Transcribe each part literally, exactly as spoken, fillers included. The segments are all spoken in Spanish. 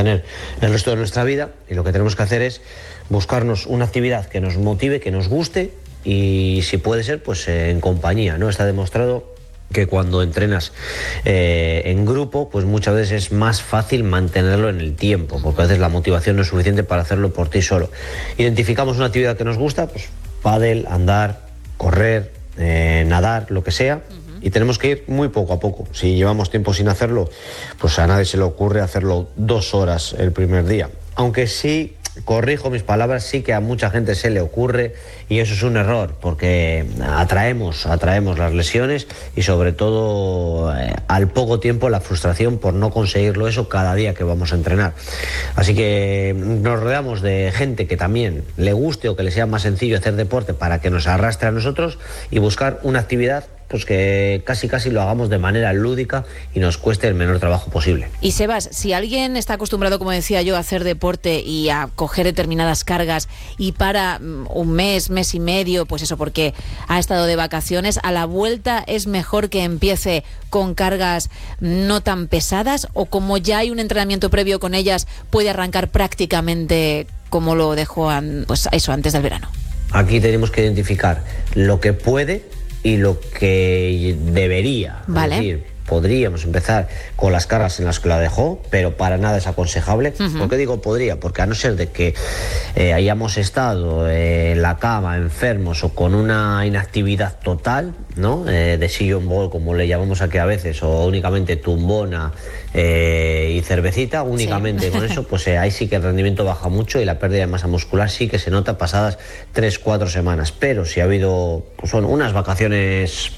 tener el resto de nuestra vida, y lo que tenemos que hacer es buscarnos una actividad que nos motive, que nos guste, y si puede ser, pues eh, en compañía, ¿no? Está demostrado que cuando entrenas eh, en grupo, pues muchas veces es más fácil mantenerlo en el tiempo, porque a veces la motivación no es suficiente para hacerlo por ti solo. Identificamos una actividad que nos gusta, pues pádel, andar, correr, eh, nadar, lo que sea, y tenemos que ir muy poco a poco. Si llevamos tiempo sin hacerlo, pues a nadie se le ocurre hacerlo dos horas el primer día. Aunque sí, corrijo mis palabras, sí que a mucha gente se le ocurre, y eso es un error, porque atraemos, atraemos las lesiones y sobre todo eh, al poco tiempo la frustración por no conseguirlo eso cada día que vamos a entrenar. Así que nos rodeamos de gente que también le guste o que le sea más sencillo hacer deporte para que nos arrastre a nosotros, y buscar una actividad pues que casi casi lo hagamos de manera lúdica y nos cueste el menor trabajo posible. Y Sebas, si alguien está acostumbrado, como decía yo, a hacer deporte y a coger determinadas cargas y para un mes, mes y medio, pues eso, porque ha estado de vacaciones, a la vuelta es mejor que empiece con cargas no tan pesadas, o como ya hay un entrenamiento previo con ellas, puede arrancar prácticamente como lo dejó an- pues eso antes del verano. Aquí tenemos que identificar lo que puede y lo que debería. Vale. Es decir, podríamos empezar con las cargas en las que la dejó, pero para nada es aconsejable. Uh-huh. ¿Por qué digo podría? Porque a no ser de que eh, hayamos estado eh, en la cama, enfermos o con una inactividad total, ¿no? Eh, de sillón ball, como le llamamos aquí a veces, o únicamente tumbona eh, y cervecita, únicamente sí. Con eso, pues eh, ahí sí que el rendimiento baja mucho y la pérdida de masa muscular sí que se nota pasadas tres, cuatro semanas. Pero si ha habido, pues son unas vacaciones,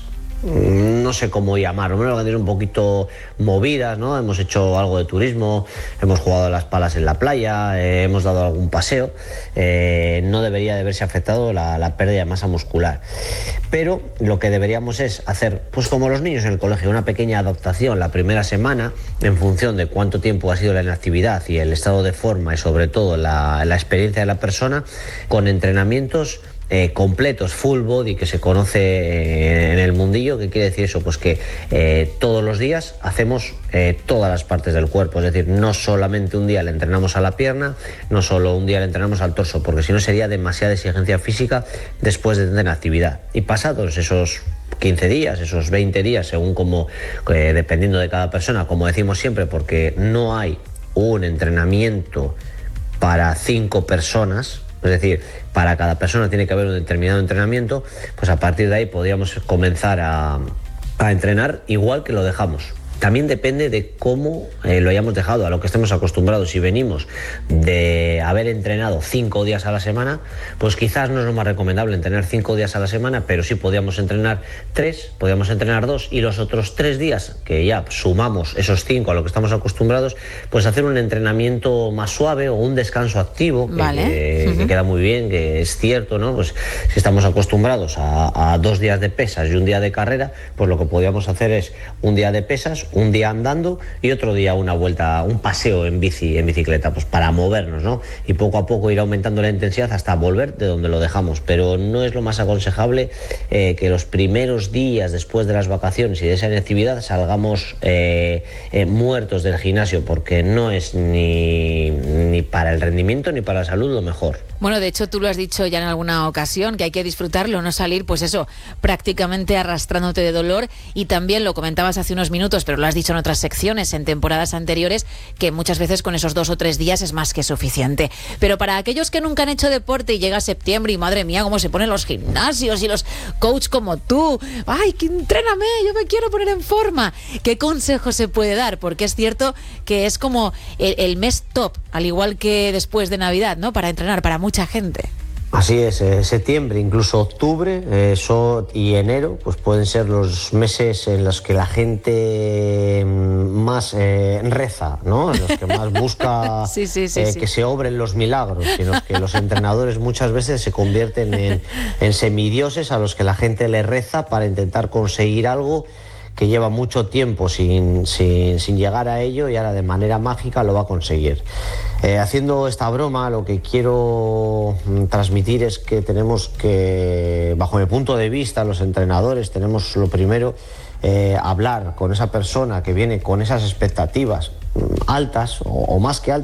no sé cómo llamarlo, unas vacaciones un poquito movidas, ¿no? Hemos hecho algo de turismo, hemos jugado a las palas en la playa, eh, hemos dado algún paseo, eh, no debería de haberse afectado la, la pérdida de masa muscular. Pero lo que deberíamos es hacer, pues como los niños en el colegio, una pequeña adaptación la primera semana en función de cuánto tiempo ha sido la inactividad y el estado de forma, y sobre todo la, la experiencia de la persona, con entrenamientos Eh, completos, full body, que se conoce eh, en el mundillo. ¿Qué quiere decir eso? Pues que eh, todos los días hacemos eh, todas las partes del cuerpo, es decir, no solamente un día le entrenamos a la pierna, no solo un día le entrenamos al torso, porque si no sería demasiada exigencia física después de tener actividad. Y pasados esos quince días, esos veinte días, según como, eh, dependiendo de cada persona, como decimos siempre, porque no hay un entrenamiento para cinco personas. Es decir, para cada persona tiene que haber un determinado entrenamiento, pues a partir de ahí podríamos comenzar a, a entrenar igual que lo dejamos. También depende de cómo eh, lo hayamos dejado, a lo que estemos acostumbrados. Si venimos de haber entrenado cinco días a la semana, pues quizás no es lo más recomendable entrenar cinco días a la semana, pero sí podríamos entrenar tres, podríamos entrenar dos, y los otros tres días, que ya sumamos esos cinco a lo que estamos acostumbrados, pues hacer un entrenamiento más suave o un descanso activo, vale. que, uh-huh. que queda muy bien, que es cierto, ¿no? Pues si estamos acostumbrados a, a dos días de pesas y un día de carrera, pues lo que podríamos hacer es un día de pesas, un día andando y otro día una vuelta, un paseo en bici, en bicicleta, pues para movernos, ¿no? Y poco a poco ir aumentando la intensidad hasta volver de donde lo dejamos. Pero no es lo más aconsejable eh, que los primeros días después de las vacaciones y de esa inactividad salgamos eh, eh, muertos del gimnasio, porque no es ni, ni para el rendimiento ni para la salud lo mejor. Bueno, de hecho tú lo has dicho ya en alguna ocasión, que hay que disfrutarlo, no salir, pues eso, prácticamente arrastrándote de dolor. Y también lo comentabas hace unos minutos, pero lo has dicho en otras secciones, en temporadas anteriores, que muchas veces con esos dos o tres días es más que suficiente. Pero para aquellos que nunca han hecho deporte y llega septiembre y madre mía, cómo se ponen los gimnasios y los coaches como tú, ¡ay, que entréname, yo me quiero poner en forma! ¿Qué consejo se puede dar? Porque es cierto que es como el, el mes top, al igual que después de Navidad, ¿no? Para entrenar, para mucha gente. Así es, eh, septiembre, incluso octubre eh, so, y enero, pues pueden ser los meses en los que la gente más eh, reza, ¿no? En los que más busca sí, sí, sí, eh, sí. que se obren los milagros, en los que los entrenadores muchas veces se convierten en, en semidioses a los que la gente le reza para intentar conseguir algo que lleva mucho tiempo sin, sin, sin llegar a ello, y ahora de manera mágica lo va a conseguir. Eh, haciendo esta broma, lo que quiero transmitir es que tenemos que, bajo mi punto de vista, los entrenadores tenemos lo primero, eh, hablar con esa persona que viene con esas expectativas altas o, o más que altas,